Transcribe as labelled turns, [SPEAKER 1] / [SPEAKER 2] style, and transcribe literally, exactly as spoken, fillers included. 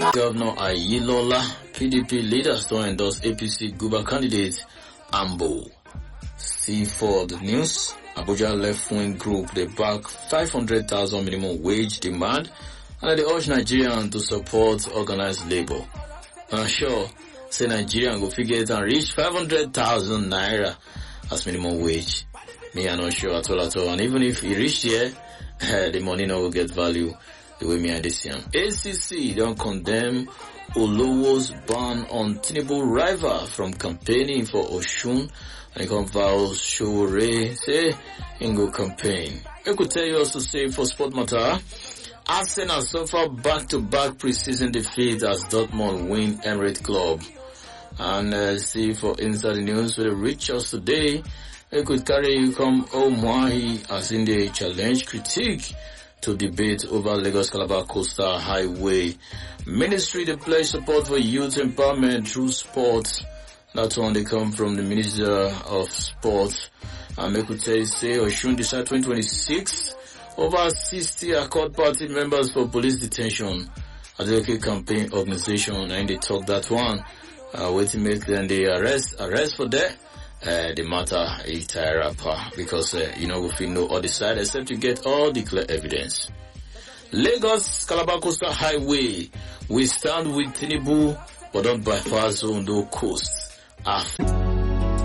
[SPEAKER 1] Governor Ayilola, P D P leaders don't endorse A P C Guber candidate Ambo. See for the news, Abuja left-wing group, they back five hundred thousand minimum wage demand and they urge Nigerians to support organized labor. I'm sure, say Nigerian go figure it and reach five hundred thousand naira as minimum wage. Me, I'm not sure at all at all. And even if it reach here, the money no will get value the way me I see him. A C C don't condemn Olowo's ban on Tinubu rival from campaigning for Oshun and come vows Showore say in go campaign. I could tell you also say for sport matter, Arsenal suffer back-to-back preseason defeat as Dortmund win Emirates Club. And uh, see for inside the news with the reach us today, we could carry you come Omwahi as in the challenge critique to debate over Lagos Calabar Coastal Highway. Ministry they pledge support for youth empowerment through sport. That one they come from the Minister of Sport. And we could say, say Oshun decide twenty twenty-six. Over sixty Accord Party members for police detention at the local campaign organization, and they talk that one. Uh, waiting make then they arrest, arrest for that. Uh, the matter is tie up because, uh, you know, we feel no other side except you get all the clear evidence. Lagos Calabar Coastal Highway, we stand with Tinubu, but don't bypass Ondo Coast. Ah.